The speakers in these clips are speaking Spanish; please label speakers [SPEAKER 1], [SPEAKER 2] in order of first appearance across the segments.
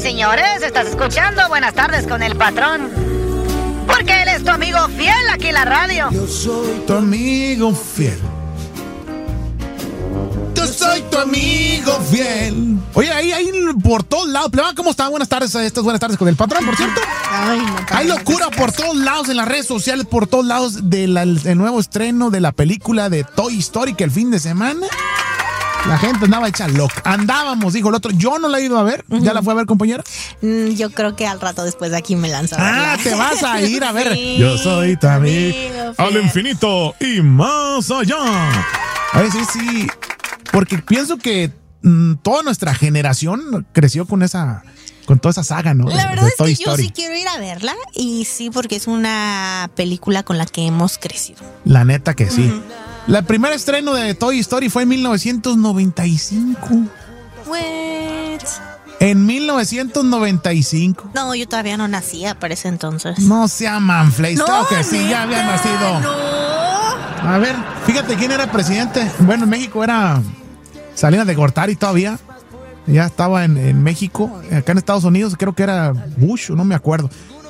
[SPEAKER 1] señores, estás escuchando Buenas Tardes con el Patrón. Porque él es tu amigo fiel aquí en la radio.
[SPEAKER 2] Yo soy tu amigo fiel. Yo soy tu amigo fiel. Oye, ahí por todos lados. ¿Cómo está? Buenas tardes. Estas Buenas Tardes con el Patrón, por cierto.
[SPEAKER 3] Ay, no,
[SPEAKER 2] hay locura por todos lados en las redes sociales, por todos lados del nuevo estreno de la película de Toy Story que el fin de semana la gente andaba hecha loca. Andábamos, dijo el otro. Yo no la he ido a ver. ¿Ya la fue a ver, compañera?
[SPEAKER 3] Yo creo que al rato después de aquí me lanzo a verla.
[SPEAKER 2] Ah, te vas a ir a ver.
[SPEAKER 3] Sí,
[SPEAKER 2] yo soy tu amigo al infinito y más allá. A ver, sí. Porque pienso que toda nuestra generación creció con toda esa saga, ¿no?
[SPEAKER 3] La verdad es
[SPEAKER 2] Toy
[SPEAKER 3] que
[SPEAKER 2] Story.
[SPEAKER 3] yo sí quiero ir a verla. Y sí, porque es una película con la que hemos crecido.
[SPEAKER 2] La neta que sí. El primer estreno de Toy Story fue en 1995.
[SPEAKER 3] What?
[SPEAKER 2] En 1995.
[SPEAKER 3] No, yo todavía no nacía para ese entonces.
[SPEAKER 2] No sea manflays, claro que sí, ya había nacido.
[SPEAKER 3] No.
[SPEAKER 2] A ver, fíjate quién era presidente. Bueno, en México era Salinas de Gortari todavía. Ya estaba en México. Acá en Estados Unidos creo que era Bush, no me acuerdo.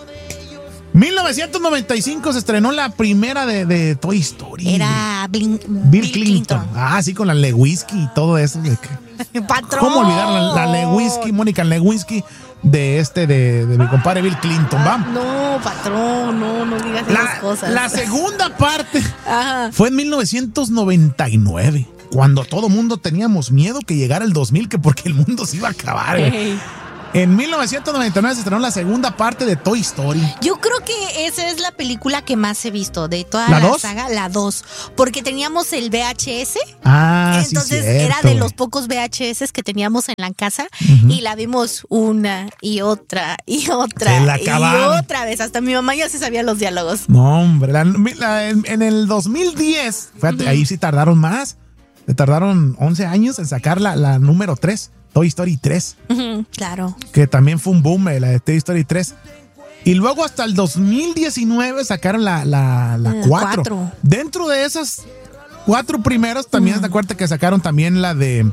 [SPEAKER 2] 1995 se estrenó la primera de Toy Story.
[SPEAKER 3] Era
[SPEAKER 2] Bill Clinton. Ah, sí, con la Lewinsky y todo eso.
[SPEAKER 3] Patrón.
[SPEAKER 2] ¿Cómo olvidar la Lewinsky, Mónica Lewinsky de mi compadre Bill Clinton? Vamos.
[SPEAKER 3] No, patrón, no digas esas cosas.
[SPEAKER 2] La segunda parte fue en 1999. Cuando todo mundo teníamos miedo que llegara el 2000, que porque el mundo se iba a acabar.
[SPEAKER 3] Hey.
[SPEAKER 2] En 1999 se estrenó la segunda parte de Toy Story.
[SPEAKER 3] Yo creo que esa es la película que más he visto de toda la saga, la 2. Porque teníamos el VHS.
[SPEAKER 2] Ah,
[SPEAKER 3] entonces
[SPEAKER 2] sí,
[SPEAKER 3] era de los pocos VHS que teníamos en la casa. Y la vimos una y otra y otra.
[SPEAKER 2] Se la acabaron.
[SPEAKER 3] Y otra vez. Hasta mi mamá ya se sabía los diálogos.
[SPEAKER 2] No, hombre. En el 2010, fíjate, ahí sí tardaron más. Tardaron 11 años en sacar la número 3. Toy Story 3.
[SPEAKER 3] Claro.
[SPEAKER 2] Que también fue un boom, la de Toy Story 3. Y luego hasta el 2019 sacaron la 4. Dentro de esas 4 primeros, también te acuerdas que sacaron también la de...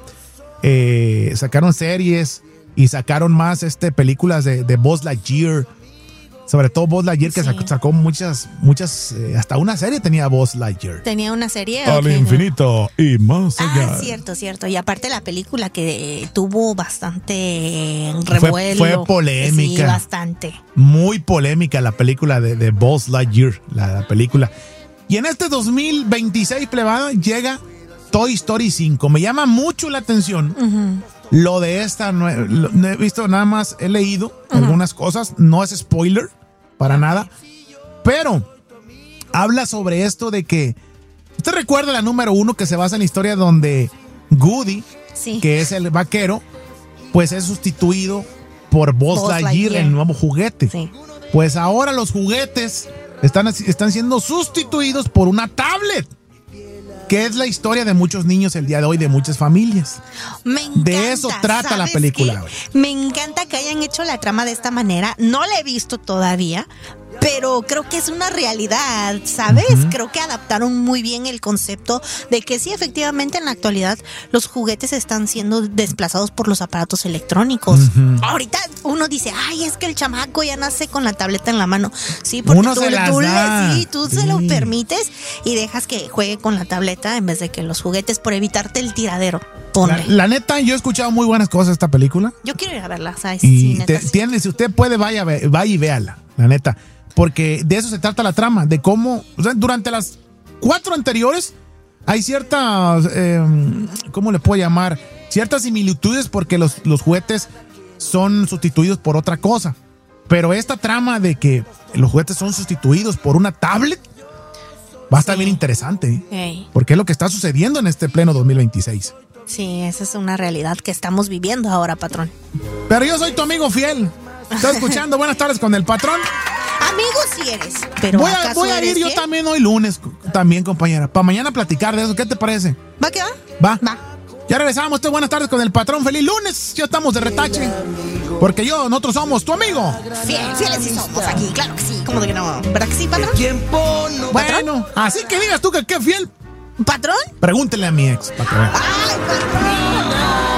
[SPEAKER 2] sacaron series y sacaron más películas de Buzz Lightyear. Sobre todo Buzz Lightyear, que sacó muchas, hasta una serie tenía Buzz Lightyear.
[SPEAKER 3] ¿Tenía una serie?
[SPEAKER 2] Al infinito y más allá.
[SPEAKER 3] Cierto. Y aparte la película que tuvo bastante revuelo.
[SPEAKER 2] Fue polémica.
[SPEAKER 3] Sí, bastante.
[SPEAKER 2] Muy polémica la película de Buzz Lightyear, la película. Y en este 2026, plebada, llega Toy Story 5. Me llama mucho la atención. Lo de esta, no he visto nada más, he leído algunas cosas, no es spoiler, para nada, pero habla sobre esto de que, ¿usted recuerda la número 1 que se basa en la historia donde Woody, que es el vaquero, pues es sustituido por Buzz Lightyear, el nuevo juguete? Sí. Pues ahora los juguetes están siendo sustituidos por una tablet. Que es la historia de muchos niños el día de hoy, de muchas familias.
[SPEAKER 3] Me encanta,
[SPEAKER 2] de eso trata la película.
[SPEAKER 3] Me encanta que hayan hecho la trama de esta manera. No la he visto todavía, pero creo que es una realidad, ¿sabes? Creo que adaptaron muy bien el concepto de que sí, efectivamente, en la actualidad los juguetes están siendo desplazados por los aparatos electrónicos. Ahorita uno dice, ay, es que el chamaco ya nace con la tableta en la mano. Sí, porque tú se lo permites y dejas que juegue con la tableta en vez de que los juguetes, por evitarte el tiradero.
[SPEAKER 2] La neta, yo he escuchado muy buenas cosas de esta película.
[SPEAKER 3] Yo quiero ir a verla, ¿sabes?
[SPEAKER 2] Y si usted puede, vaya y véala, la neta. Porque de eso se trata la trama, de cómo, o sea, durante las 4 anteriores hay ciertas, ¿cómo le puedo llamar? Ciertas similitudes porque los juguetes son sustituidos por otra cosa. Pero esta trama de que los juguetes son sustituidos por una tablet va a estar bien interesante. Porque es lo que está sucediendo en este pleno 2026.
[SPEAKER 3] Sí, esa es una realidad que estamos viviendo ahora, patrón.
[SPEAKER 2] Pero yo soy tu amigo fiel. ¿Estás escuchando Buenas Tardes con el Patrón?
[SPEAKER 3] Amigo si eres, pero
[SPEAKER 2] voy a ir yo también hoy lunes, también, compañera, para mañana platicar de eso. ¿Qué te parece?
[SPEAKER 3] ¿Va que va?
[SPEAKER 2] Va. Ya regresamos. Buenas Tardes con el Patrón. Feliz lunes. Ya estamos de retache. Porque nosotros somos tu amigo.
[SPEAKER 3] Fieles sí somos aquí, claro que sí. ¿Cómo de que no? ¿Verdad que sí, patrón?
[SPEAKER 2] Bueno, así que digas tú que qué fiel.
[SPEAKER 3] ¿Patrón?
[SPEAKER 2] Pregúntele a mi ex, para que vea.
[SPEAKER 3] ¡Ay, patrón!